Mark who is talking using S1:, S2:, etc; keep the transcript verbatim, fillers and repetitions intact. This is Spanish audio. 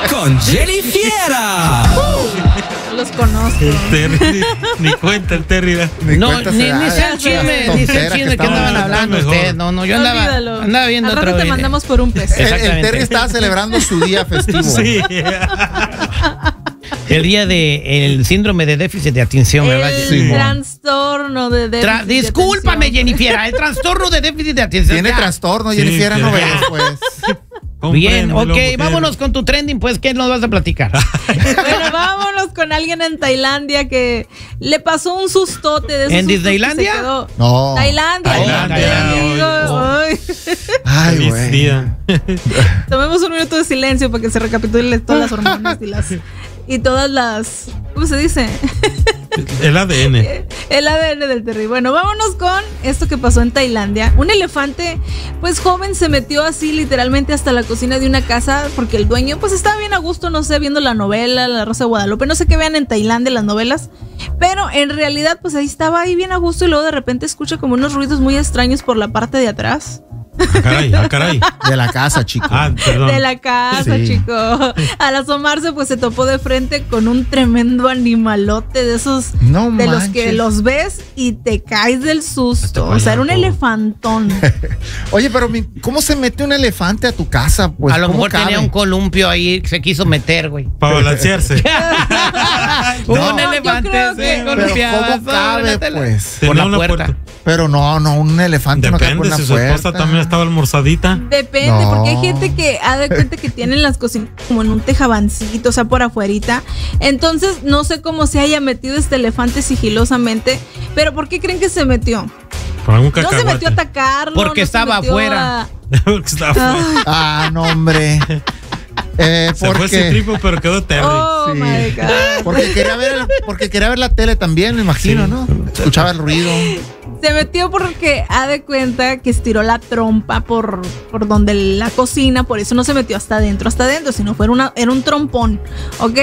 S1: con Jenny Fiera.
S2: Uh, los conozco.
S3: El Terry, ni cuenta el Terry.
S4: Ni
S5: No,
S4: cuenta
S5: ni,
S4: se da
S5: ni
S4: de
S5: sé el chisme, ni sé el
S4: tontera
S5: chisme
S4: que
S5: que andaban
S4: estaban
S5: hablando
S3: mejor.
S5: ustedes. No, no, yo andaba,
S2: Olvídalo.
S5: andaba viendo
S2: Al rato
S5: otro
S2: te
S5: video.
S2: mandamos por un pez.
S4: El, el
S5: Exactamente.
S4: Terry estaba celebrando su día festivo.
S3: Sí.
S5: El día de el síndrome de déficit de atención, ¿verdad?
S2: El
S4: Sí,
S2: trastorno de déficit
S5: Tra-
S2: de
S5: Discúlpame,
S2: atención.
S5: Jennifer, el trastorno de déficit de atención.
S4: Tiene
S5: Ya.
S4: trastorno,
S3: Sí,
S4: Jennifer,
S3: sí.
S4: no veas, pues.
S5: Bien,
S3: Compréndelo,
S5: ok,
S3: mujer.
S5: vámonos con tu trending, pues, ¿qué nos vas a platicar?
S2: Bueno, vámonos con alguien en Tailandia que le pasó un sustote de esos
S5: ¿En
S2: sustos que
S5: Disneylandia?
S2: se quedó.
S4: No.
S2: Tailandia.
S3: Tailandia,
S2: te digo,
S3: oye.
S2: ay.
S4: Ay,
S3: Feliz
S4: güey.
S3: día.
S2: Tomemos un minuto de silencio para que se recapitulen todas las hormonas y las y todas las, ¿cómo se dice?
S3: El A D N.
S2: El A D N del Terry. Bueno, vámonos con esto que pasó en Tailandia. Un elefante, pues joven, se metió así literalmente hasta la cocina de una casa porque el dueño, pues estaba bien a gusto, no sé, viendo la novela, La Rosa de Guadalupe. No sé qué vean en Tailandia las novelas, pero en realidad, pues ahí estaba ahí bien a gusto y luego de repente escucha como unos ruidos muy extraños por la parte de atrás.
S3: Ah, caray, ah, caray.
S4: De la casa, chico.
S3: Ah, perdón.
S2: De la casa,
S4: Sí.
S2: chico. Al asomarse, pues se topó de frente con un tremendo animalote de esos,
S4: No
S2: de los
S4: manches.
S2: que los ves y te caes del susto.
S3: Este
S2: O sea, era un
S3: guayaco.
S2: elefantón.
S4: Oye, pero mi- ¿cómo se mete un elefante a tu casa? Pues,
S5: a lo
S4: ¿cómo
S5: mejor
S4: cabe?
S5: tenía un columpio ahí que se quiso meter, güey.
S3: Para balancearse.
S5: Un
S2: No, yo
S5: elefante
S2: creo
S5: se
S2: que-
S4: Pero
S5: columpiaba
S4: ¿cómo
S5: sobre
S4: cabe,
S5: la tela.
S4: pues?
S5: Por
S3: Tenía
S5: la
S3: una
S5: puerta.
S3: puerta.
S4: Pero no, no, un elefante no cabe por
S3: Depende
S4: una
S3: si su
S4: puerta.
S3: esposa también estaba almorzadita.
S2: Depende,
S4: No.
S2: porque hay gente que ha de cuenta que tienen las cocinas como en un tejabancito, o sea, por afuerita. Entonces, no sé cómo se haya metido este elefante sigilosamente. Pero ¿por qué creen que se metió?
S3: Para un
S2: No
S3: cacahuate.
S2: se metió a atacarlo.
S5: Porque
S2: no se
S5: estaba
S2: metió
S5: afuera.
S2: a-
S3: Porque estaba fuera.
S4: Ah, no, hombre. Eh,
S3: Se fue
S4: porque,
S3: ese tripo, pero quedó Terry.
S2: Oh,
S4: Sí.
S2: my God.
S4: porque quería ver el- porque quería ver la tele también, me imagino,
S3: Sí.
S4: ¿no? Escuchaba el ruido.
S2: Se metió porque ha de cuenta que estiró la trompa por, por donde la cocina, por eso no se metió hasta adentro, hasta adentro, sino fue una, era un trompón, ¿ok?